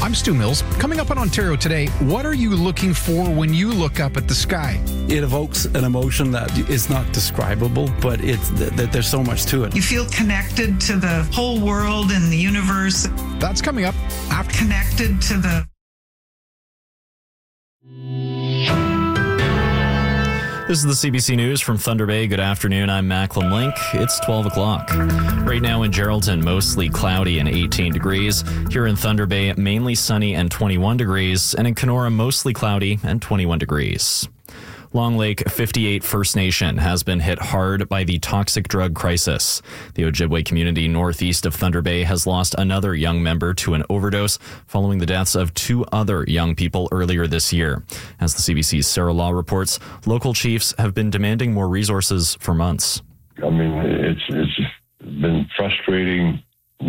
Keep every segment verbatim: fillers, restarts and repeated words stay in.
I'm Stu Mills. Coming up on Ontario Today, what are you looking for when you look up at the sky? It evokes an emotion that is not describable, but it's th- there's so much to it. You feel connected to the whole world and the universe. That's coming up after. Connected to the... This is the C B C News from Thunder Bay. Good afternoon. I'm Macklin Link. It's twelve o'clock. Right now in Geraldton, mostly cloudy and eighteen degrees. Here in Thunder Bay, mainly sunny and twenty-one degrees. And in Kenora, mostly cloudy and twenty-one degrees. Long Lake fifty-eight First Nation has been hit hard by the toxic drug crisis. The Ojibwe community northeast of Thunder Bay has lost another young member to an overdose following the deaths of two other young people earlier this year. As the C B C's Sarah Law reports, local chiefs have been demanding more resources for months. I mean, it's it's been frustrating.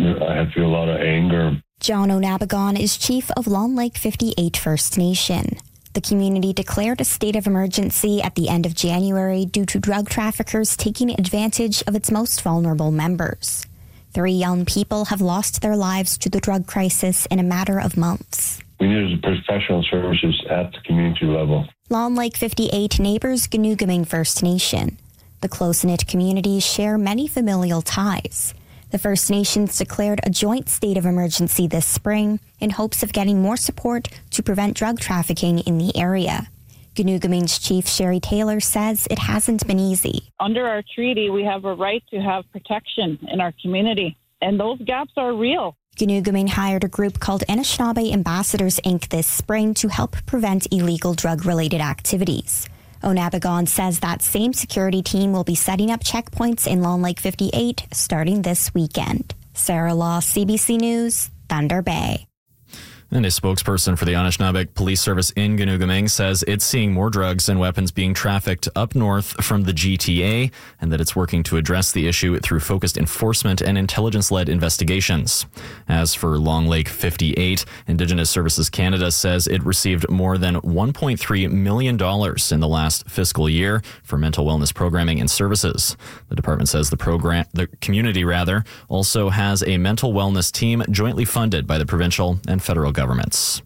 I feel a lot of anger. John O'Nabagon is chief of Long Lake fifty-eight First Nation. The community declared a state of emergency at the end of January due to drug traffickers taking advantage of its most vulnerable members. Three young people have lost their lives to the drug crisis in a matter of months. We need professional services at the community level. Long Lake fifty-eight neighbors Ganoogaming First Nation. The close-knit communities share many familial ties. The First Nations declared a joint state of emergency this spring in hopes of getting more support to prevent drug trafficking in the area. Ganoogaming's Chief Sherry Taylor says it hasn't been easy. Under our treaty, we have a right to have protection in our community, and those gaps are real. Ganoogaming hired a group called Anishinaabe Ambassadors Incorporated this spring to help prevent illegal drug-related activities. O'Nabagon says that same security team will be setting up checkpoints in Long Lake fifty-eight starting this weekend. Sarah Law, C B C News, Thunder Bay. And a spokesperson for the Anishinaabe Police Service in Ganoogaming says it's seeing more drugs and weapons being trafficked up north from the G T A and that it's working to address the issue through focused enforcement and intelligence-led investigations. As for Long Lake fifty-eight, Indigenous Services Canada says it received more than one point three million dollars in the last fiscal year for mental wellness programming and services. The department says the program, the community rather, also has a mental wellness team jointly funded by the provincial and federal governments.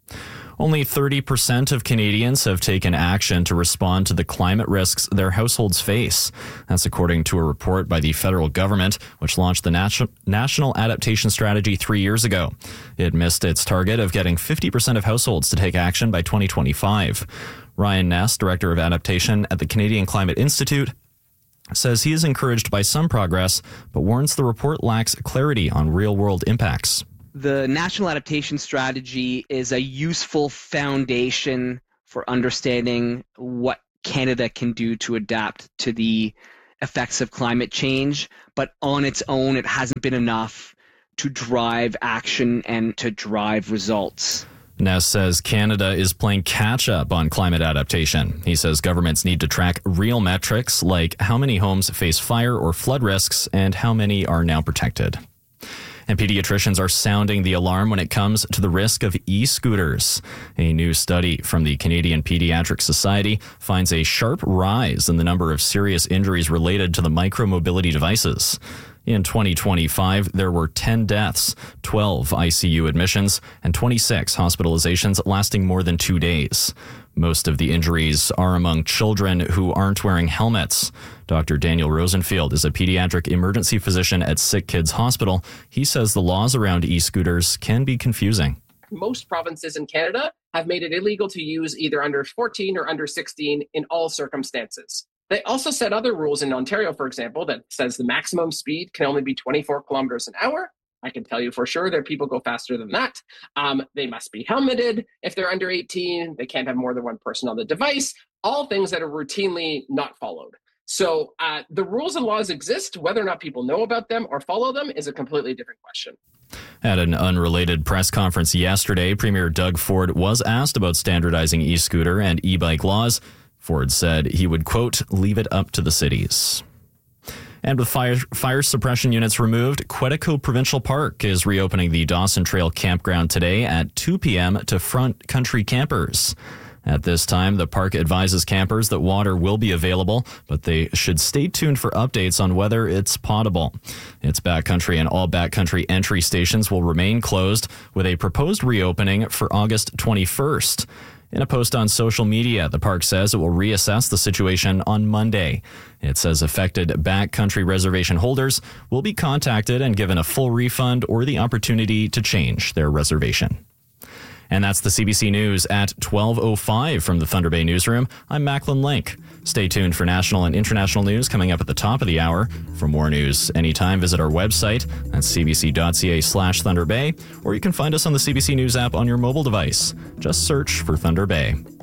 Only thirty percent of Canadians have taken action to respond to the climate risks their households face. That's according to a report by the federal government, which launched the Nat- National Adaptation Strategy three years ago. It missed its target of getting fifty percent of households to take action by twenty twenty-five. Ryan Ness, Director of Adaptation at the Canadian Climate Institute, says he is encouraged by some progress, but warns the report lacks clarity on real-world impacts. The National Adaptation Strategy is a useful foundation for understanding what Canada can do to adapt to the effects of climate change, but on its own, it hasn't been enough to drive action and to drive results. Ness says Canada is playing catch-up on climate adaptation. He says governments need to track real metrics like how many homes face fire or flood risks and how many are now protected. And pediatricians are sounding the alarm when it comes to the risk of e-scooters. A new study from the Canadian Pediatric Society finds a sharp rise in the number of serious injuries related to the micromobility devices. In twenty twenty-five, there were ten deaths, twelve I C U admissions, and twenty-six hospitalizations lasting more than two days. Most of the injuries are among children who aren't wearing helmets. Doctor Daniel Rosenfield is a pediatric emergency physician at Sick Kids Hospital. He says the laws around e-scooters can be confusing. Most provinces in Canada have made it illegal to use either under fourteen or under sixteen in all circumstances. They also set other rules in Ontario, for example, that says the maximum speed can only be twenty-four kilometers an hour. I can tell you for sure that people go faster than that. Um, they must be helmeted if they're under eighteen. They can't have more than one person on the device. All things that are routinely not followed. So uh, the rules and laws exist. Whether or not people know about them or follow them is a completely different question. At an unrelated press conference yesterday, Premier Doug Ford was asked about standardizing e-scooter and e-bike laws. Ford said he would, quote, leave it up to the cities. And with fire, fire suppression units removed, Quetico Provincial Park is reopening the Dawson Trail campground today at two p.m. to front country campers. At this time, the park advises campers that water will be available, but they should stay tuned for updates on whether it's potable. Its backcountry and all backcountry entry stations will remain closed, with a proposed reopening for August twenty-first. In a post on social media, the park says it will reassess the situation on Monday. It says affected backcountry reservation holders will be contacted and given a full refund or the opportunity to change their reservation. And that's the C B C News at twelve oh five from the Thunder Bay Newsroom. I'm Macklin Link. Stay tuned for national and international news coming up at the top of the hour. For more news anytime, visit our website at cbc.ca slash Thunder Bay, or you can find us on the C B C News app on your mobile device. Just search for Thunder Bay.